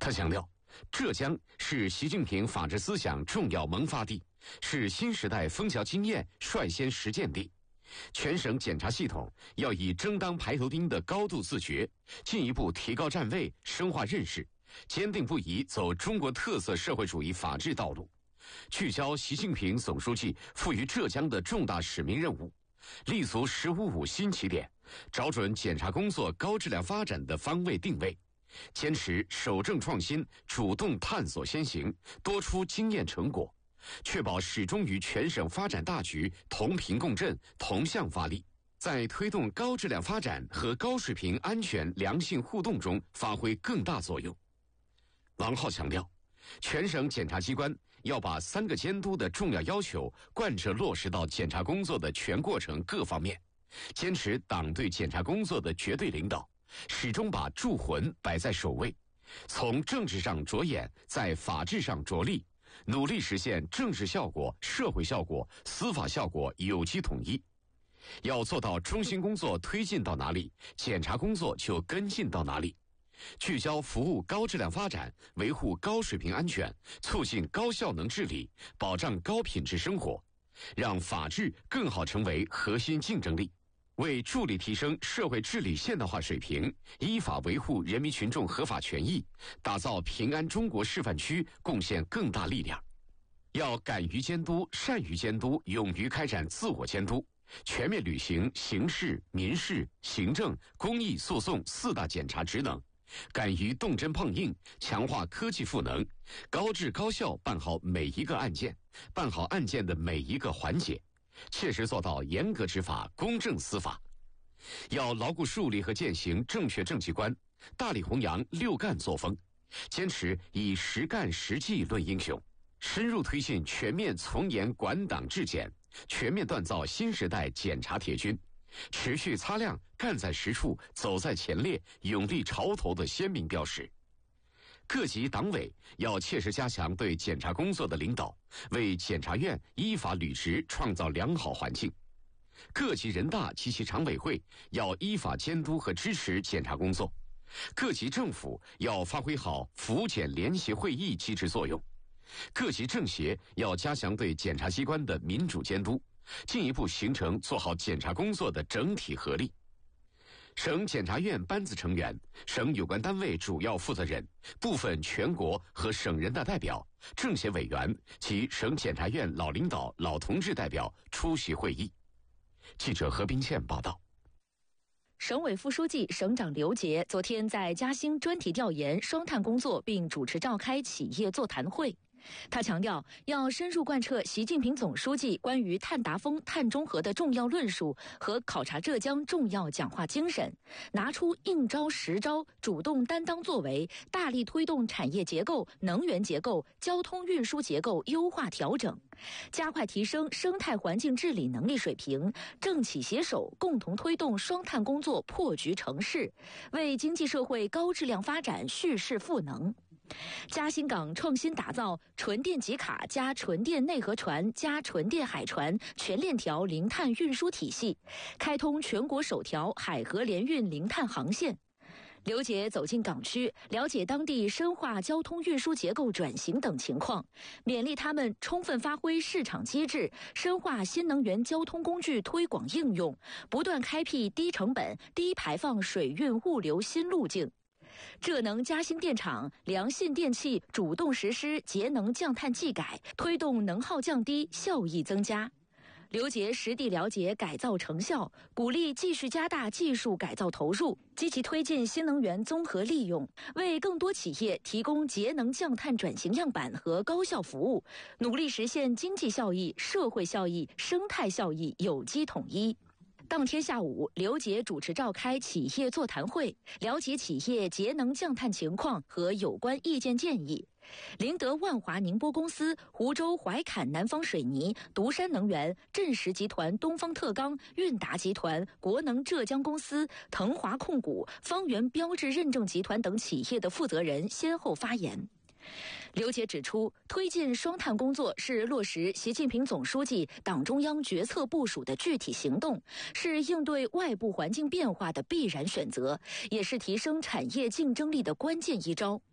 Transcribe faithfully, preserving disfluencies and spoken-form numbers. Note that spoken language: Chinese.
他强调，浙江是习近平法治思想重要萌发地，是新时代枫桥经验率先实践地。全省检察系统要以争当排头丁的高度自觉，进一步提高站位，深化认识，坚定不移走中国特色社会主义法治道路，聚焦习近平总书记赋予浙江的重大使命任务，立足“十五五”新起点，找准检察工作高质量发展的方位定位，坚持守正创新，主动探索先行，多出经验成果，确保始终与全省发展大局同频共振、同向发力，在推动高质量发展和高水平安全良性互动中发挥更大作用。王浩强调，全省检察机关要把三个监督的重要要求贯彻落实到检察工作的全过程各方面，坚持党对检察工作的绝对领导，始终把铸魂摆在首位，从政治上着眼，在法治上着力，努力实现政治效果、社会效果、司法效果有机统一。要做到中心工作推进到哪里，检察工作就跟进到哪里，聚焦服务高质量发展，维护高水平安全，促进高效能治理，保障高品质生活，让法治更好成为核心竞争力，为助力提升社会治理现代化水平，依法维护人民群众合法权益，打造平安中国示范区贡献更大力量。要敢于监督、善于监督、勇于开展自我监督，全面履行刑事、民事、行政、公益诉讼四大检察职能，敢于动真碰硬，强化科技赋能，高质高效办好每一个案件，办好案件的每一个环节，切实做到严格执法、公正司法。要牢固树立和践行正确政绩观，大力弘扬六干作风，坚持以实干实绩论英雄，深入推进全面从严管党治检，全面锻造新时代检察铁军，持续擦亮干在实处、走在前列、勇立潮头的鲜明标识。各级党委要切实加强对检察工作的领导，为检察院依法履职创造良好环境。各级人大及其常委会要依法监督和支持检察工作。各级政府要发挥好府检联席会议机制作用。各级政协要加强对检察机关的民主监督，进一步形成做好检察工作的整体合力。省检察院班子成员、省有关单位主要负责人、部分全国和省人大代表、政协委员及省检察院老领导、老同志代表出席会议。记者何冰倩报道。 省委副书记、省长刘杰昨天在嘉兴专题调研双碳工作，并主持召开企业座谈会。他强调，要深入贯彻习近平总书记关于碳达峰、碳中和的重要论述和考察浙江重要讲话精神，拿出应招实招，主动担当作为，大力推动产业结构、能源结构、交通运输结构优化调整，加快提升生态环境治理能力水平，政企携手共同推动双碳工作破局成事，为经济社会高质量发展蓄势赋能。嘉兴港创新打造纯电集卡加纯电内河船加纯电海船全链条零碳运输体系，开通全国首条海河联运零碳航线。刘杰走进港区，了解当地深化交通运输结构转型等情况，勉励他们充分发挥市场机制，深化新能源交通工具推广应用，不断开辟低成本、低排放水运物流新路径。浙能嘉兴电厂、良信电器主动实施节能降碳技改，推动能耗降低、效益增加。刘杰实地了解改造成效，鼓励继续加大技术改造投入，积极推进新能源综合利用，为更多企业提供节能降碳转型样板和高效服务，努力实现经济效益、社会效益、生态效益有机统一。当天下午，刘杰主持召开企业座谈会，了解企业节能降碳情况和有关意见建议。林德万华宁波公司、湖州怀坎南方水泥、独山能源、振石集团、东方特钢、韵达集团、国能浙江公司、腾华控股、方圆标志认证集团等企业的负责人先后发言。刘杰指出，推进双碳工作是落实习近平总书记党中央决策部署的具体行动，是应对外部环境变化的必然选择，也是提升产业竞争力的关键一招。